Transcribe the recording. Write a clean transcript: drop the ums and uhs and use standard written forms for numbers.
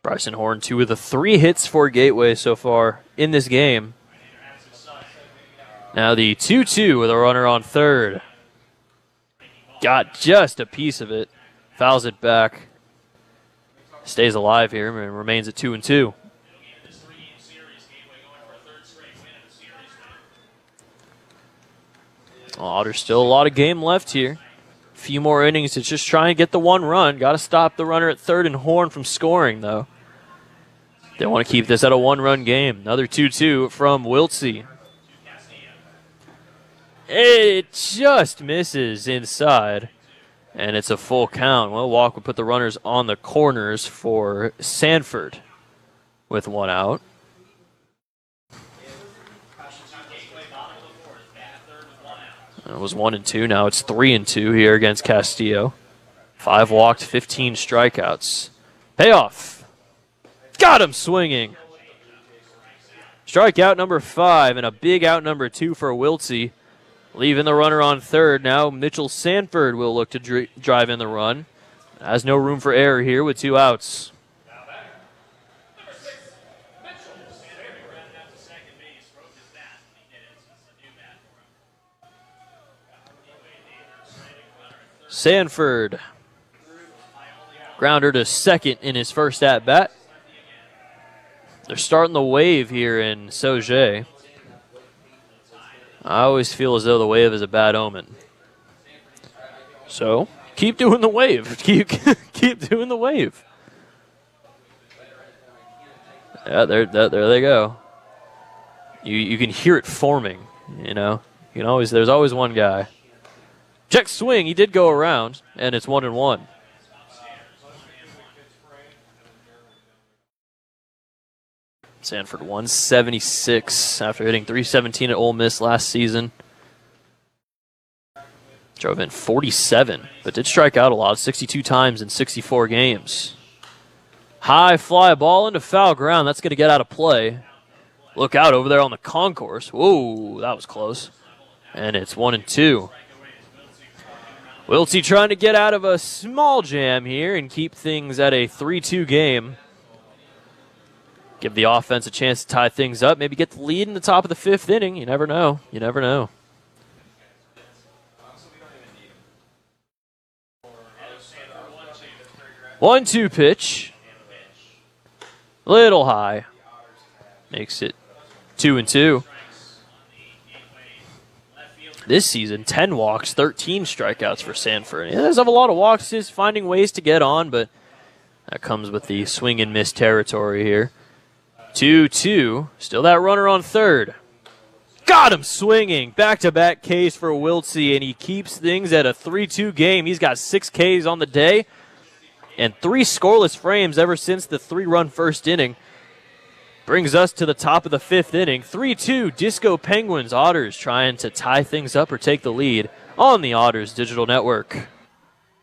Bryson Horn, 2 of the 3 hits for Gateway so far in this game. Now the 2-2 with a runner on third. Got just a piece of it. Fouls it back. Stays alive here and remains at 2-2. There's still a lot of game left here. A few more innings to just try and get the 1 run. Got to stop the runner at third and Horn from scoring, though. They want to keep this at a 1-run game. Another 2-2 from Wiltsey. It just misses inside, and it's a full count. Well, Walk would put the runners on the corners for Sanford with 1 out. It was 1-2. Now it's 3-2 here against Castillo. 5 walked, 15 strikeouts. Payoff. Got him swinging. Strikeout number 5 and a big out number 2 for Wiltsey. Leaving the runner on third. Now Mitchell Sanford will look to drive in the run. Has no room for error here with 2 outs. Sanford. Grounder to second in his first at-bat. They're starting the wave here in Sauget. I always feel as though the wave is a bad omen. So, keep doing the wave. Keep doing the wave. Yeah, there they go. You can hear it forming, you know. There's always one guy. Check swing, he did go around, and it's 1-1. Sanford 176 after hitting .317 at Ole Miss last season. Drove in 47, but did strike out a lot, 62 times in 64 games. High fly ball into foul ground. That's going to get out of play. Look out over there on the concourse. Whoa, that was close. And it's 1-2. Wiltsey trying to get out of a small jam here and keep things at a 3-2 game. Give the offense a chance to tie things up. Maybe get the lead in the top of the 5th inning. You never know. 1-2 pitch. Little high. Makes it 2-2. This season, 10 walks, 13 strikeouts for Sanford. He does have a lot of walks. He's finding ways to get on, but that comes with the swing and miss territory here. 2-2. Still that runner on third. Got him swinging. Back-to-back Ks for Wiltsey, and he keeps things at a 3-2 game. He's got 6 Ks on the day and 3 scoreless frames ever since the 3-run first inning. Brings us to the top of the 5th inning. 3-2, Disco Penguins. Otters trying to tie things up or take the lead on the Otters Digital Network.